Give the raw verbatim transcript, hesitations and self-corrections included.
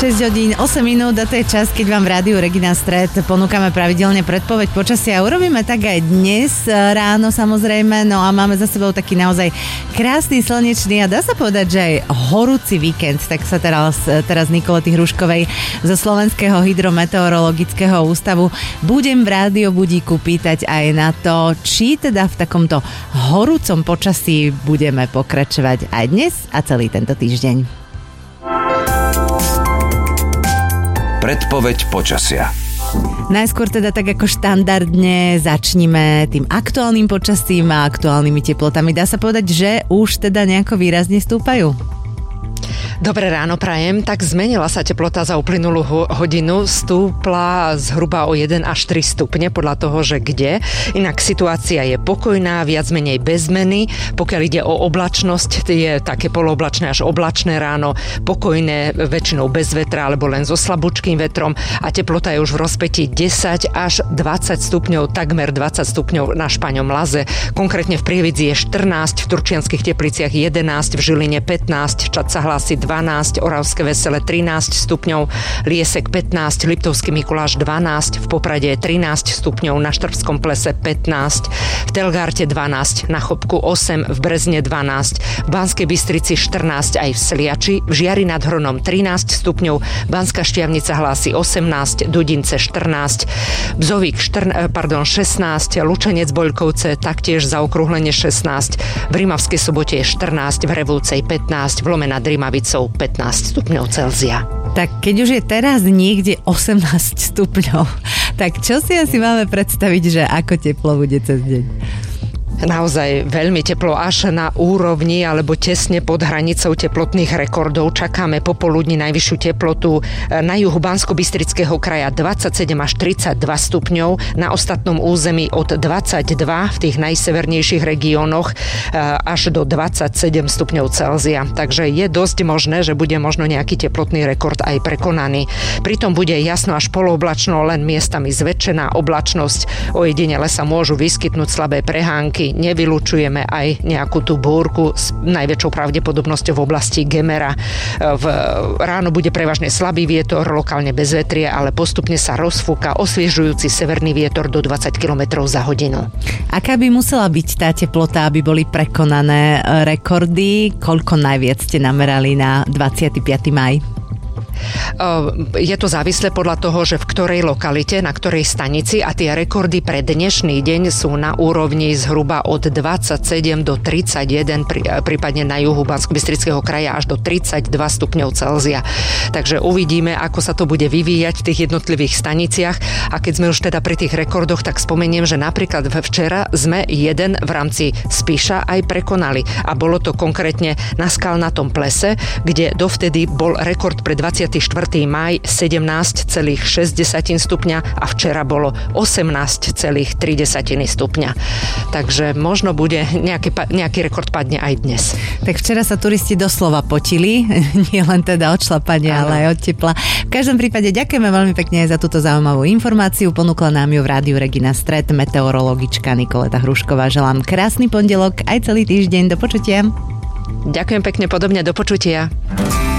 šesť hodín osem minút a to je čas, keď vám v rádiu Regina Stret ponúkame pravidelne predpoveď počasia. Urobíme tak aj dnes ráno samozrejme, no a máme za sebou taký naozaj krásny, slnečný a dá sa povedať, že aj horúci víkend. Tak sa teraz, teraz Nikolety Hruškovej zo Slovenského hydrometeorologického ústavu budem v rádio budíku pýtať aj na to, či teda v takomto horúcom počasí budeme pokračovať aj dnes a celý tento týždeň. Predpoveď počasia. Najskôr teda tak ako štandardne začnime tým aktuálnym počasím a aktuálnymi teplotami. Dá sa povedať, že už teda nejako výrazne stúpajú? Dobré ráno prajem. Tak zmenila sa teplota za uplynulú ho- hodinu. Stúpla zhruba o jeden až tri stupne podľa toho, že kde. Inak situácia je pokojná, viac menej bez zmeny. Pokiaľ ide o oblačnosť, je také polooblačné až oblačné ráno, pokojné, väčšinou bez vetra alebo len so slabúčkým vetrom a teplota je už v rozpätí desať až dvadsať stupňov, takmer dvadsať stupňov na Špaňom Laze. Konkrétne v Prievidzi je štrnásť, v Turčianskych Tepliciach jedenásť, v Žiline pätnásť, Čad sa hlási dvanásť, Oravské Vesele trinásť stupňov, Liesek pätnásť, Liptovský Mikuláš dvanásť, v Poprade je trinásť stupňov, na Štrbskom Plese pätnásť, v Telgarte dvanásť, na Chopku osem, v Brezne dvanásť, v Banskej Bystrici štrnásť, aj v Sliači, v Žiari nad Hronom trinásť stupňov, Banská Štiavnica hlási osemnásť, Dudince štrnásť, Bzovík štrn, pardon, šestnásť, Lučenec Boľkovce taktiež zaokrúhlenie šestnásť, v Rimavskej Sobote je štrnásť, v Revúcej pätnásť, v Lome nad Rimavicou pätnásť stupňov Celzia. Tak keď už je teraz niekde osemnásť stupňov, tak čo si asi máme predstaviť, že ako teplo bude cez deň? Naozaj veľmi teplo, až na úrovni alebo tesne pod hranicou teplotných rekordov. Čakáme popoludní najvyššiu teplotu na juhu Banskobystrického kraja dvadsaťsedem až tridsaťdva stupňov, na ostatnom území od dvadsaťdva v tých najsevernejších regiónoch až do dvadsaťsedem stupňov Celzia. Takže je dosť možné, že bude možno nejaký teplotný rekord aj prekonaný. Pritom bude jasno až polooblačno, len miestami zväčšená oblačnosť. Ojedinele sa môžu vyskytnúť slabé prehánky. Nevylučujeme aj nejakú tú búrku s najväčšou pravdepodobnosťou v oblasti Gemera. V ráno bude prevažne slabý vietor, lokálne bez vetrie, ale postupne sa rozfúka osviežujúci severný vietor do dvadsať kilometrov za hodinu. Aká by musela byť tá teplota, aby boli prekonané rekordy? Koľko najviac ste namerali na dvadsiateho piateho mája? Je to závislé podľa toho, že v ktorej lokalite, na ktorej stanici, a tie rekordy pre dnešný deň sú na úrovni zhruba od dvadsaťsedem do tridsaťjeden, prípadne na juhu Banskobystrického kraja až do tridsaťdva stupňov Celzia. Takže uvidíme, ako sa to bude vyvíjať v tých jednotlivých staniciach. A keď sme už teda pri tých rekordoch, tak spomeniem, že napríklad včera sme jeden v rámci Spiša aj prekonali. A bolo to konkrétne na Skalnatom plese, kde dovtedy bol rekord pre dvadsiateho štvrtého mája sedemnásť celá šesť stupňa a včera bolo osemnásť celá tri stupňa. Takže možno bude nejaký, nejaký rekord padne aj dnes. Tak včera sa turisti doslova potili, nie len teda od šlapania, ale aj od tepla. V každom prípade ďakujeme veľmi pekne za túto zaujímavú informáciu. Ponúkla nám ju v rádiu Regina Stret meteorologička Nikoleta Hrušková. Želám krásny pondelok aj celý týždeň. Do počutia. Ďakujem pekne, podobne, do počutia.